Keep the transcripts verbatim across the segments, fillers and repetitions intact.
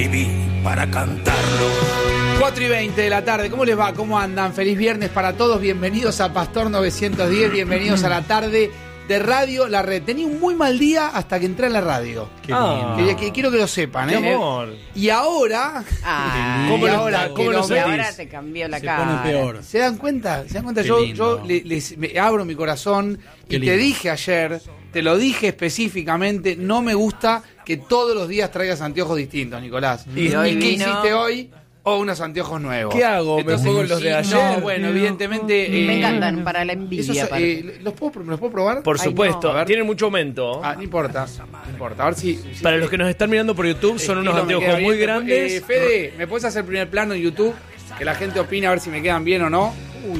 viví para cantarlo. cuatro y veinte de la tarde, ¿cómo les va? ¿Cómo andan? Feliz viernes para todos, bienvenidos a Pastor novecientos diez, bienvenidos a la tarde de Radio La Red. Tenía un muy mal día hasta que entré a la radio. Qué ah, que, que, quiero que lo sepan, ¿eh? Qué amor. Y ahora... Ah, ¿Cómo y lo, ahora, ¿cómo lo y ahora te cambió la Se cara. pone peor. ¿Se dan cuenta? ¿Se dan cuenta? Qué Yo, lindo. yo le- les, me abro mi corazón Qué y te lindo. dije ayer, te lo dije específicamente, no me gusta que todos los días traigas anteojos distintos, Nicolás. Y ¿Y, hoy qué vino- hiciste hoy? O unos anteojos nuevos. ¿Qué hago? ¿Me pongo los de sí, ayer? No, bueno, evidentemente... Me eh, encantan para la envidia. esos, aparte. eh, ¿los, puedo, ¿Los puedo probar? Por Ay, supuesto, no. A ver. tienen mucho aumento. Ah, no importa, no importa. A ver si... si- Para los que nos están mirando por YouTube, son eh, unos no me anteojos queda bien. muy Después, grandes. eh, Fede, ¿me puedes hacer primer plano en YouTube? Que la gente opine a ver si me quedan bien o no.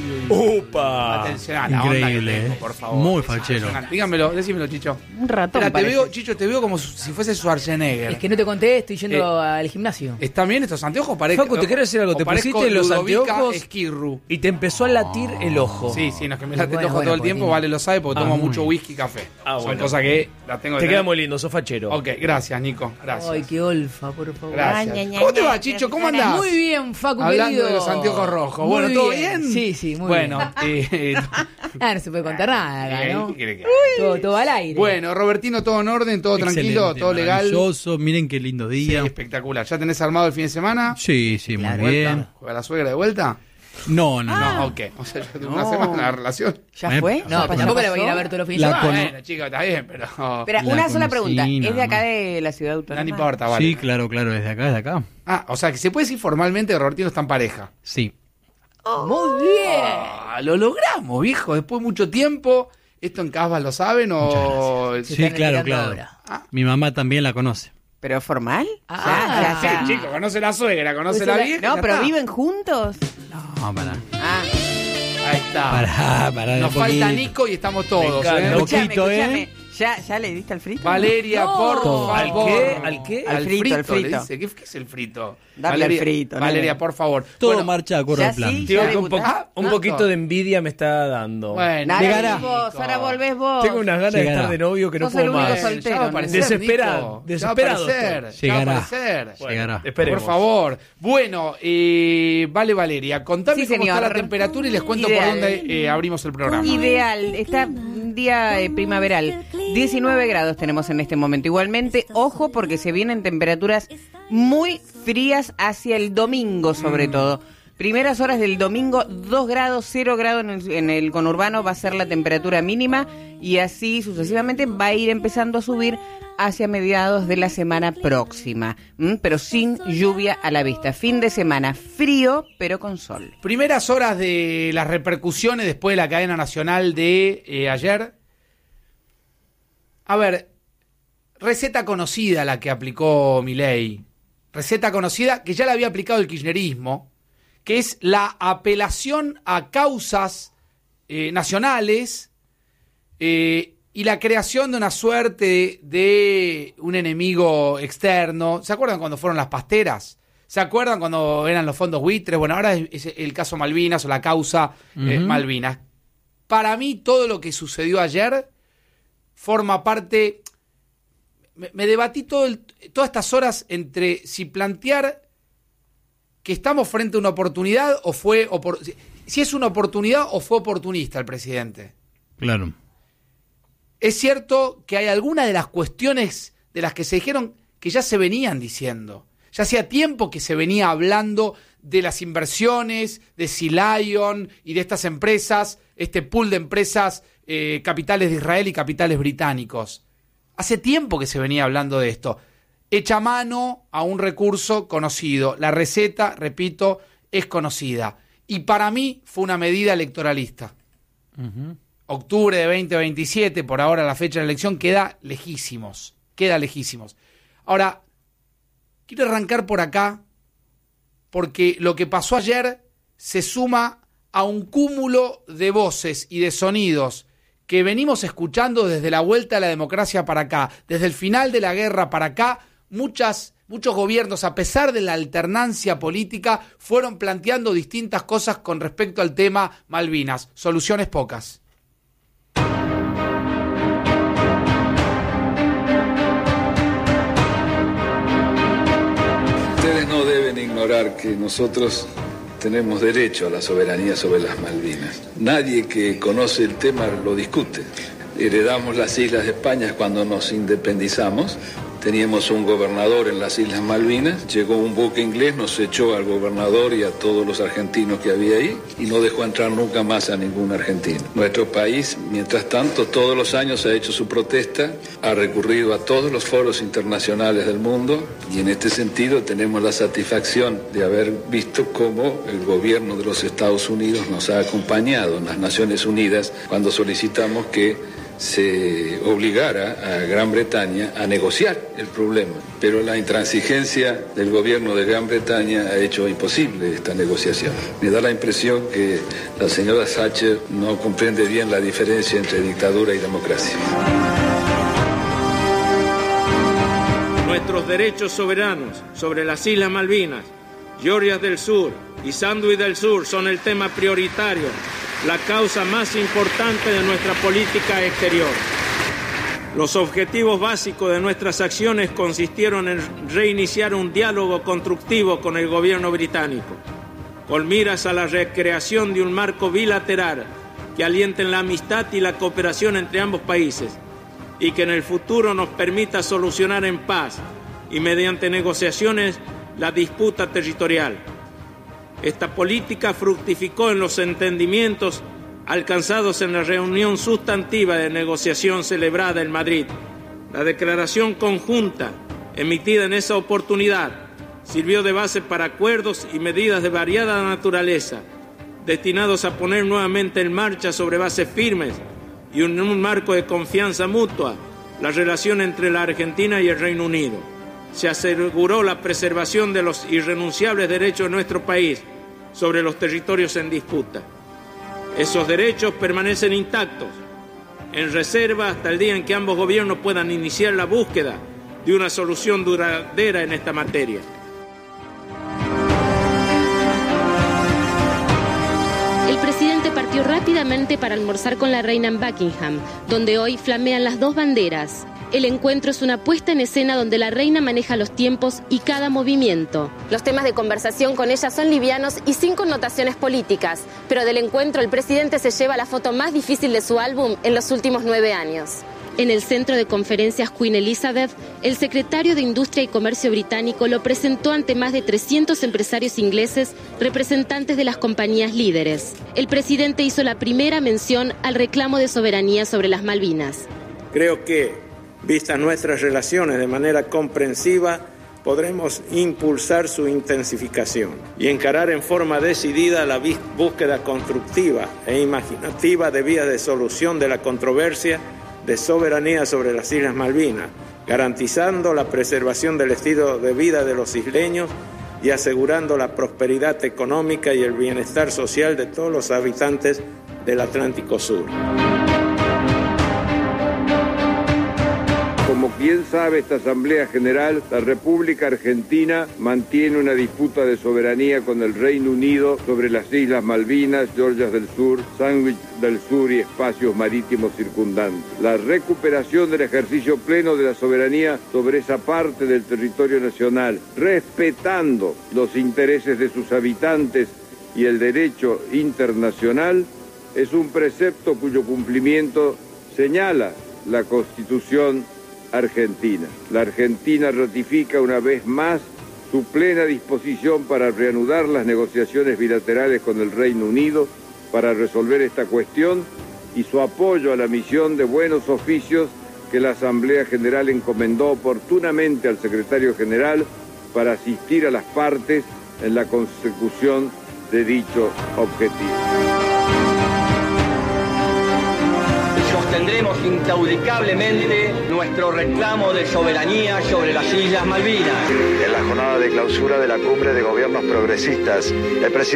¡Upa! Atención a la onda que Increíble, tengo, eh. por favor. Muy fachero. Impresionante. Dígamelo, decímelo, Chicho. Un ratón. Espera, te parece. veo, Chicho, te veo como si fuese Schwarzenegger. Es que no te conté, estoy yendo Eh, al gimnasio. ¿Están bien estos anteojos? Parezco, Facu, te quiero decir algo, o te parezco pusiste los Ludovica anteojos Esquirru. y te empezó a latir el ojo. Sí, sí, no es que me late el Bueno, ojo bueno, todo el porque tiempo, tiene- vale, lo sabe, porque Ah, tomo muy mucho whisky y café. Ah, Son bueno. cosas que las tengo que Te tener. queda muy lindo, sos fachero. Ok, gracias, Nico, gracias. Ay, qué olfa, por favor. Gracias. Ay, ña, ña, ¿Cómo te ña, va, Chicho? ¿Cómo andás? Muy bien, Facu, Hablando querido. de los anteojos rojos. Muy Bueno, ¿todo bien? Sí, sí, muy bueno, bien. eh, Ah, no se puede contar nada, acá, eh, ¿no? ¿qué quiere que- Todo, todo al aire. Bueno, Robertino, todo en orden, todo tranquilo, Excelente, todo legal. maravilloso, miren qué lindo Sí, día. espectacular. ¿Ya tenés armado el fin de semana? Sí, sí, muy Claro. ¿Vuelta? bien. ¿Juega la suegra de vuelta? No, no, No, no. ok. O sea, yo tengo una semana de relación. ¿Ya Eh, fue? No, ¿Ya pues tampoco la pasó? voy a ir a ver todos los fines La de semana. cono- Bueno, chicos, está bien, pero... Espera, La una sola conocí, pregunta. ¿Es de nada acá más. de la ciudad autónoma? No importa, vale. Sí, claro, claro, desde acá, desde acá. Ah, o sea, que se puede decir formalmente que Robertino está en pareja. Sí. Muy bien. Ah, lo logramos, viejo. Después de mucho tiempo. ¿Esto en Casbah lo saben o...? Se Sí, están claro, enterando claro. ahora. Mi mamá también la conoce. ¿Pero formal? Ah, Ya, ya, ya. Sí, chicos, conoce la suegra, conoce la Pues vieja. No, ya pero está. ¿viven juntos? No, pará. Ah, Ahí está. Pará, pará. de Nos a falta poquito. Nico y estamos todos. Me encanta. ¿eh? escúchame, poquito, ¿eh? escúchame. ¿Ya, ¿Ya le diste al frito? Valeria, No. por Todo. ¿Al favor. qué? ¿Al qué? Al Al frito, frito, al frito. le dice. ¿Qué, qué es el frito? Dale al frito, nene. Valeria, por favor. Todo Bueno, marcha de acuerdo ya al plan. sí. Digo ¿Ya que un, po- debutaste? un Ah, poquito no. de envidia me está dando. Bueno, Ahora Llegará. volvés vos, ahora volvés vos. Tengo unas ganas de Llegará. estar de novio que no Sos el puedo único más. Bueno, soltero, ya va a ¿no? aparecer, Desesperado, Nico. desesperado Ya va a aparecer, estoy. ya va a Llegará. aparecer. Bueno, Llegará. esperemos. Por favor. Bueno, eh, vale, Valeria, contame Sí, cómo está señor. la temperatura y les cuento Ideal. por dónde eh, abrimos el programa. Ideal, está un día eh, primaveral. diecinueve grados tenemos en este momento. Igualmente, ojo porque se vienen temperaturas muy frías hacia el domingo, sobre todo. Primeras horas del domingo, dos grados, cero grados en el, en el conurbano va a ser la temperatura mínima y así sucesivamente va a ir empezando a subir hacia mediados de la semana próxima, ¿m? Pero sin lluvia a la vista. Fin de semana frío, pero con sol. Primeras horas de las repercusiones después de la cadena nacional de eh, ayer. A ver, receta conocida la que aplicó Milei. Receta conocida que ya la había aplicado el kirchnerismo, que es la apelación a causas eh, nacionales eh, y la creación de una suerte de un enemigo externo. ¿Se acuerdan cuando fueron las pasteras? ¿Se acuerdan cuando eran los fondos buitres? Bueno, ahora es, es el caso Malvinas o la causa eh, Ujú. Malvinas. Para mí todo lo que sucedió ayer forma parte... Me, me debatí todo el- todas estas horas entre si plantear que estamos frente a una oportunidad o fue... opor- si- si es una oportunidad o fue oportunista el presidente. Claro. Es cierto que hay algunas de las cuestiones de las que se dijeron que ya se venían diciendo. Ya hacía tiempo que se venía hablando de las inversiones, de Sea Lion y de estas empresas, este pool de empresas, eh, capitales de Israel y capitales británicos. Hace tiempo que se venía hablando de esto. Echa mano a un recurso conocido. La receta, repito, es conocida. Y para mí fue una medida electoralista. Ujú. Octubre de veinte veintisiete, por ahora la fecha de la elección, queda lejísimos. Queda lejísimos. Ahora, quiero arrancar por acá, porque lo que pasó ayer se suma a un cúmulo de voces y de sonidos que venimos escuchando desde la vuelta a la democracia para acá, desde el final de la guerra para acá. Muchas, muchos gobiernos, a pesar de la alternancia política, fueron planteando distintas cosas con respecto al tema Malvinas. Soluciones pocas. Ustedes no deben ignorar que nosotros tenemos derecho a la soberanía sobre las Malvinas. Nadie que conoce el tema lo discute. Heredamos las Islas de España cuando nos independizamos. Teníamos un gobernador en las Islas Malvinas, llegó un buque inglés, nos echó al gobernador y a todos los argentinos que había ahí y no dejó entrar nunca más a ningún argentino. Nuestro país, mientras tanto, todos los años ha hecho su protesta, ha recurrido a todos los foros internacionales del mundo y en este sentido tenemos la satisfacción de haber visto cómo el gobierno de los Estados Unidos nos ha acompañado en las Naciones Unidas cuando solicitamos que se obligara a Gran Bretaña a negociar el problema. Pero la intransigencia del gobierno de Gran Bretaña ha hecho imposible esta negociación. Me da la impresión que la señora Thatcher no comprende bien la diferencia entre dictadura y democracia. Nuestros derechos soberanos sobre las Islas Malvinas, Georgias del Sur y Sandwich del Sur son el tema prioritario, la causa más importante de nuestra política exterior. Los objetivos básicos de nuestras acciones consistieron en reiniciar un diálogo constructivo con el gobierno británico, con miras a la recreación de un marco bilateral que aliente la amistad y la cooperación entre ambos países y que en el futuro nos permita solucionar en paz y mediante negociaciones la disputa territorial. Esta política fructificó en los entendimientos alcanzados en la reunión sustantiva de negociación celebrada en Madrid. La declaración conjunta emitida en esa oportunidad sirvió de base para acuerdos y medidas de variada naturaleza, destinados a poner nuevamente en marcha sobre bases firmes y en un marco de confianza mutua la relación entre la Argentina y el Reino Unido. Se aseguró la preservación de los irrenunciables derechos de nuestro país sobre los territorios en disputa. Esos derechos permanecen intactos, en reserva hasta el día en que ambos gobiernos puedan iniciar la búsqueda de una solución duradera en esta materia. El presidente partió rápidamente para almorzar con la reina en Buckingham, donde hoy flamean las dos banderas. El encuentro es una puesta en escena donde la reina maneja los tiempos y cada movimiento. Los temas de conversación con ella son livianos y sin connotaciones políticas, pero del encuentro el presidente se lleva la foto más difícil de su álbum en los últimos nueve años. En el centro de conferencias Queen Elizabeth, el secretario de Industria y Comercio británico lo presentó ante más de trescientos empresarios ingleses, representantes de las compañías líderes. El presidente hizo la primera mención al reclamo de soberanía sobre las Malvinas. Creo que, vistas nuestras relaciones de manera comprensiva, podremos impulsar su intensificación y encarar en forma decidida la búsqueda constructiva e imaginativa de vías de solución de la controversia de soberanía sobre las Islas Malvinas, garantizando la preservación del estilo de vida de los isleños y asegurando la prosperidad económica y el bienestar social de todos los habitantes del Atlántico Sur. Como bien sabe esta Asamblea General, la República Argentina mantiene una disputa de soberanía con el Reino Unido sobre las Islas Malvinas, Georgias del Sur, Sandwich del Sur y espacios marítimos circundantes. La recuperación del ejercicio pleno de la soberanía sobre esa parte del territorio nacional, respetando los intereses de sus habitantes y el derecho internacional, es un precepto cuyo cumplimiento señala la Constitución argentina. La Argentina ratifica una vez más su plena disposición para reanudar las negociaciones bilaterales con el Reino Unido para resolver esta cuestión y su apoyo a la misión de buenos oficios que la Asamblea General encomendó oportunamente al Secretario General para asistir a las partes en la consecución de dicho objetivo. Sostendremos incaudicablemente nuestro reclamo de soberanía sobre las Islas Malvinas. En la jornada de clausura de la Cumbre de Gobiernos Progresistas, el presidente